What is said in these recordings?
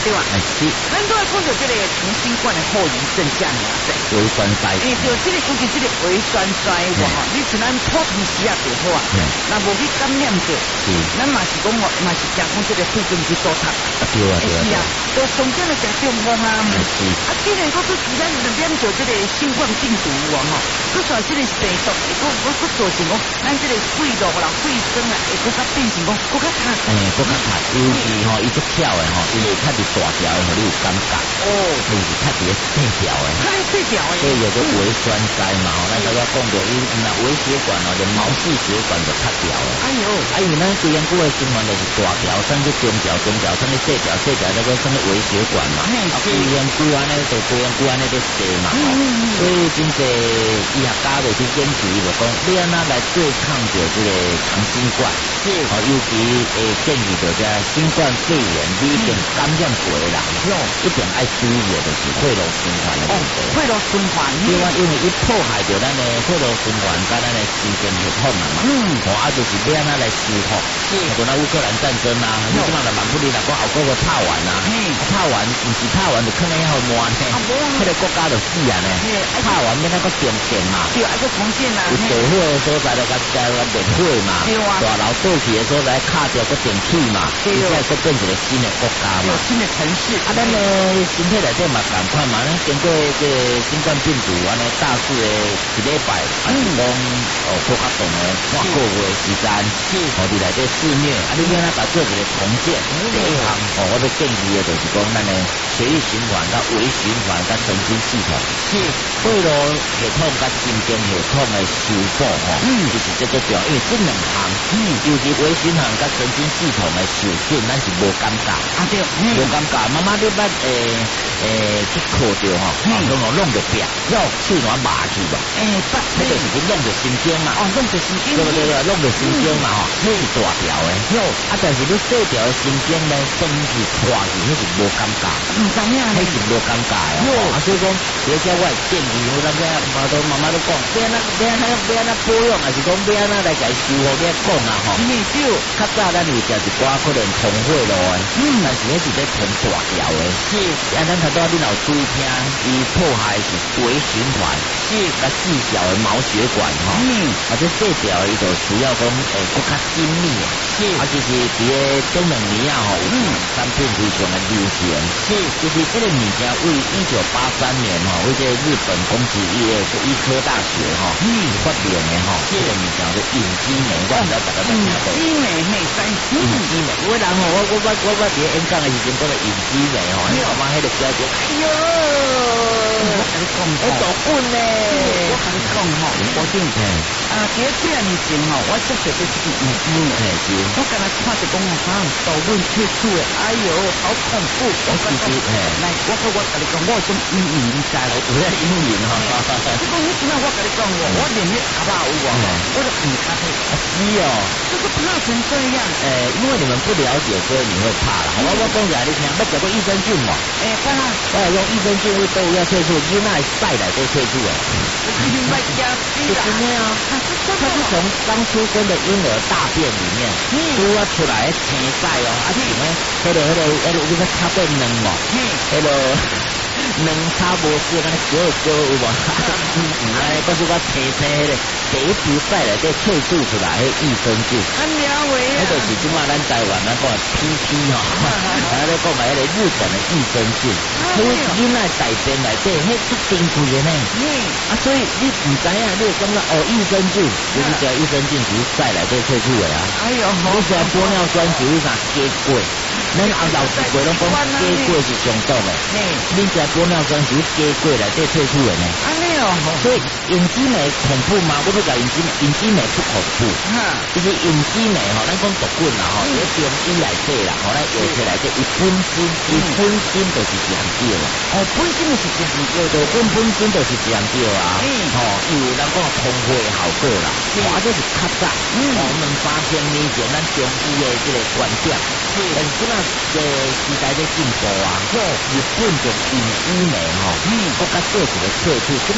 对吧？ 是。 咱都要讲到这个长新冠的后遗症下面啊， 胃栓塞。 就这个尤其这个胃栓塞哇，你像咱普通时啊就好啊，那无去感染着，咱嘛是讲嘛是惊讲这个细菌去多杀。 对啊对啊。是啊， 都上真的真中风啊。 是。 既然讲说是咱染着这个新冠病毒啊吼，佮说这个病毒，我造成讲咱这个肺道啦、肺生啊，会佮较变成讲佮较差。 佮较差，尤其吼，伊足巧的吼，因为较伫大条的，你有感觉。尤其较伫细条的。 细条的。 所以有个胃栓塞嘛，吼，咱大家讲到伊那胃血管哦，连毛细血管都较条的。因为咱规身躯的循环就是大条，甚至中条、甚至细条，那个什么胃血管嘛。规身躯安尼就规身躯安尼就细嘛。所以真济医学家就去研究，就讲你安那来对抗着这个长新冠。尤其建议着这新冠肺炎，你已经感染过的人，一定爱注意的就是肺部循环的问题。 肺部循环。 因为伊破坏着咱的肺部循环，甲咱的神经系统嘛。就是要安那来修复。像那乌克兰战争啊，你即马来蛮不离啦，讲后个个拍完啊，拍完唔是拍完就可能要慢呢，迄个国家就死啊呢。拍完免那个重建嘛， 对，还个重建啊。 有地火的所在来甲灭火嘛，大楼倒去的所在卡掉个电器嘛，现在都变成了新的国家嘛， 新的城市。 咱的身体内底嘛同款嘛，咱经过这新冠病毒安尼大肆的一礼拜，还是讲更较长的半个月时间，你内底肆虐，你要咱把做一个重建，第一项我都建议的就是讲咱的血液循环、甲胃循环、甲神经系统，肺部系统甲神经系统的修复就是这最重要，因为这两项，尤其胃循环甲神经系统的受损，咱是无感觉对，无感觉。妈妈你捌去靠着弄着壁，手拿麻去吧，那就是去弄着神经嘛， 弄着神经， 对，弄着神经嘛是大条的，但是你细条的神经呢，东西拖去，那是无感觉， 唔知影， 那是无感觉的。所以讲，有些我建议，咱这妈妈都讲，要安那保养，还是讲要安那来解修复，要讲啊吼。较早咱有食一寡可能通血路的，但是那是在通大条的。咱头拄你老注意听，伊破坏是胃循环，甲细小的毛血管这细条伊就需要讲更较精密其实伫个前2年有产品非常的流行，就是这个物件为1983年为这日本宫崎医科大学发明的这个物件叫隐基酶，我唔知大家有听过。 隐基酶内酸， 隐基酶，我人我伫个演讲的时阵讲了隐基酶你妈妈迄个标准，哎呦， 我跟你讲， 我走滚呢， 我跟你讲我真第2年前我接触到这个隐基酶，我刚才看着讲导论接触的，哎呦，好恐怖！我跟你讲，我有种阴影你知啦， 有咧阴影你讲你今仔我跟你讲我连迄阿爸有我都唔敢去。就是怕成这样。 因为你们不了解，所以你会怕啦。我讲起来你听，要食过益生菌无？ 当然。 我用益生菌会都要退出，因为那晒来都退出的。 卖家鸡啦。 它是从刚出生的婴儿大便里面撸出来的青菜像迄个差不多卵嘛，卵差无少，安尼割有无？我是我青青迄个第一条晒来再萃取出来迄益生菌。那就是即马咱台湾咱讲PP咱讲买迄个日本的益生菌，所以你那大便内底迄足珍贵的呢。所以你唔知影，你就感觉益生菌，就是这益生菌是晒来再萃取的啊。你这玻尿酸就是啥鸡贵，咱老师话拢讲鸡贵是上毒的。你这玻尿酸就是鸡贵来再萃取的呢。所以隐基酶恐怖吗？我不讲隐基酶不恐怖，就是隐基酶咱讲毒菌啦在中医内底啦咱药材内底伊本身就是一项药本身就是一项药， 本身就是一项药啊。因为咱讲通血效果啦，这是较早2-3千年前咱中医的这个观点，但是即马时代在进步啊，日本就隐基酶国家做一个测试，即马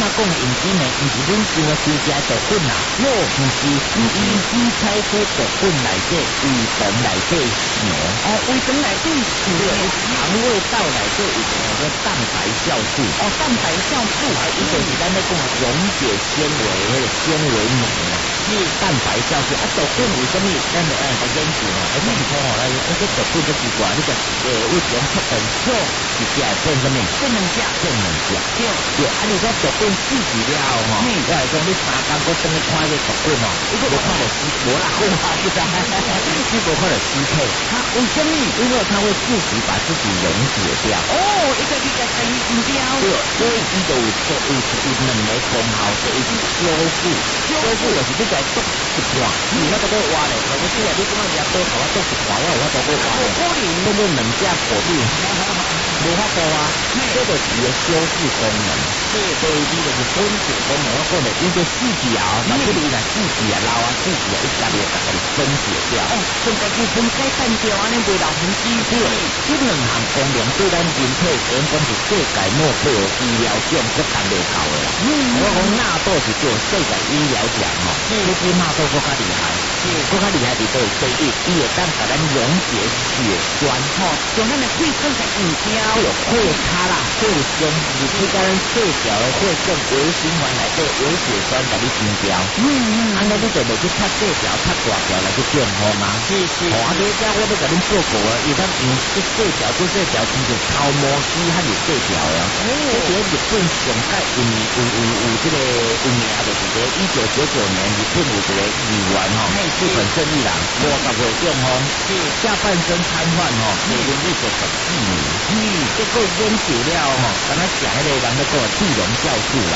讲引子呢，毋是恁想的猪只毒菌啦，毋是引子采取毒菌内底胃肠内底想， 胃肠内底想， 肠胃道内底有一个蛋白酵素， 蛋白酵素， 伊就是咱咧讲溶解纤维迄个纤维酶啦，是蛋白酵素。毒菌为什么咱就研究嘛？而且你看吼，这毒菌就奇怪，你个胃肠出病少，一只会变什么？ 变两只， 对。你说毒菌死去了吼，我来讲你3天搁等去看这毒菌哦，你无看到尸，无啦，好啊，你知？你无看到尸体， 为什么？ 因为它会自己把自己溶解掉。 一个可以溶掉。 对，所以伊就有两个功效，第一是修复就是你在毒一半，你那个都挖咧，我说你怎么也多头啊毒一半，我有法度去挖咧，根本两只火力，无法度啊，这就是伊的修复功能。第二就是分解功能，我讲的伊就四季啊，那这里来四季啊，老啊四季啊，一下就把它分解掉。 从家己分解单掉，安尼袂留痕迹。 对，这两项功能对咱人体原本是世界诺贝尔医疗奖都谈袂到的啦。我讲纳豆是做世界医疗奖吼，这支纳豆更加厉害。更加厉害的就是第一，伊会当把咱溶解血栓， 将咱的血管给溶掉， 血卡啦、血栓，你去甲咱细条的血管微循环内底微血栓甲你清掉。安尼你就袂去拍细条、拍大条来去中风啊。 是。 啊，你遮我要甲恁做过啊，伊咱用细条、亲像头毛丝较是细条的。这日本上届有这个有名，就是在1999年日本有一个议员吼。日本胜利人50岁中风，下半身瘫痪吼，平均114年。结果研究了吼，敢若食迄个人咧讲的地龙酵素啦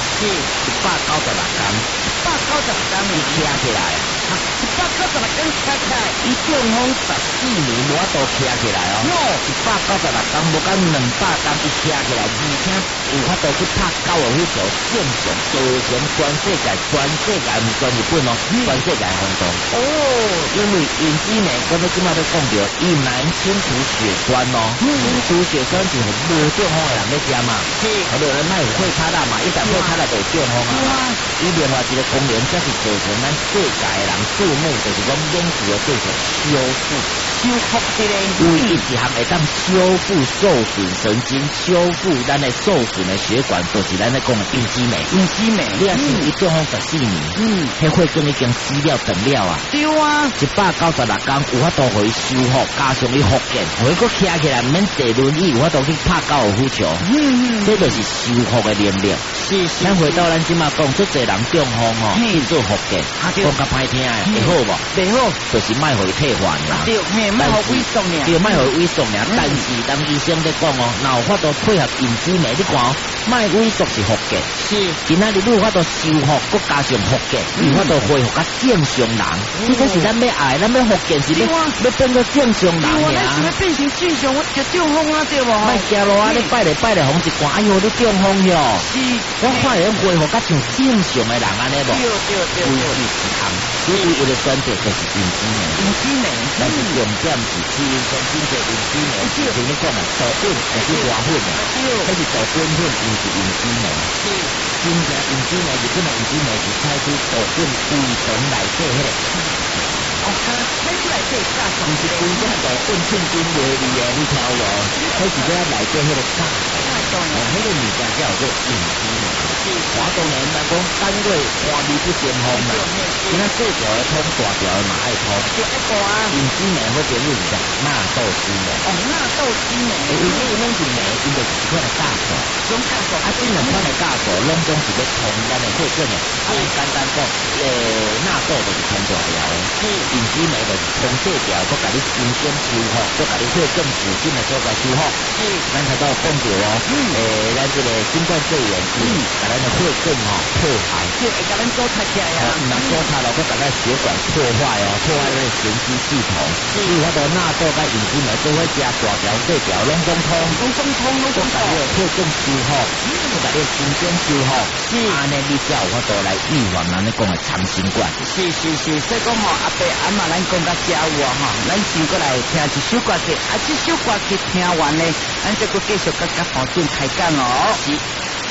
，196天伊徛起来，196天徛起来，伊中风14年无法度徛起来哦，196天无敢200天伊徛起来，而且有法度去拍高尔夫球，正常造成全世界毋算日本哦，全世界轰动。因为引子呢，我们今麦都讲到，伊难清除血栓哦，清除血栓就是无中风的人要食嘛，有的人卖有会卡啦嘛，一旦会卡啦就中风啊。伊另外一个功能，则是造成咱世界的人注目，就是讲研究的对象修复这个，有一项会当修复受损神经，修复咱的受损的血管，就是咱在讲的引子酶。你若是伊中风14年，迄血管已经死了断了啊。 对啊 ，196天有法度互伊修复，加上伊复健，互伊佫徛起来，免坐轮椅，有法度去拍高尔夫球。这就是修复的能力。咱回到咱即马讲，足侪人中风吼，去做复健，讲较歹听诶，会好无？ 袂好， 就是卖互伊退还啦。 对，卖互萎缩尔。 对，卖互伊萎缩尔。但是当医生在讲哦，若有法度配合引子酶，你看哦，卖萎缩是复健。今仔日你有法度修复，佫加上复健，有法度恢复甲正常人。这个是咱要爱，咱要复健是要变做正常人呀。 咱想要变成正常，我就中风啊，对无？ 卖行路啊，你拜来哄一罐，哎呦，你中风哟！我看人恢复甲像正常的人安尼无？对。所以有的选择就是引子酶，但是重点是吃神经的引子酶，就是你讲的豆粉还是花粉的，还是豆粉粉，不是引子酶。真正引子酶，日本的引子酶是采取豆粉胃肠内底迄个。 采出来这加上是真正豆粉寸金为利的，你听无？迄是在内底迄个加，迄个物件叫做引子酶。我当然来讲，单位花味不健康啦，今仔细条的通，大条的嘛爱通。引子酶或者是纳豆丝酶。 纳豆丝酶， 因为拢是酶，因就是一款的酵素。这两款的酵素，拢总是要通咱的血管的。简单讲，纳豆就是通大条的，引子酶就是通细条，佮甲你神经修复，佮甲你血管附近的所在修复。咱才到讲到哦，咱这个新冠肺炎，把咱的血管破坏， 就会甲咱做拆起来啊。 若做拆了，佮把咱血管破坏哦，破坏咱的神经系统。所以我到纳豆甲引子酶都会加大条细条，拢总通，都把你的血管修复，都把你的神经修复。安尼你才有法度来预防咱咧讲的长新冠。 是，所以讲吼，阿伯阿妈咱讲到遮有啊吼，咱先过来听一首歌曲，这首歌曲听完呢，咱再过继续甲黄俊开讲哦。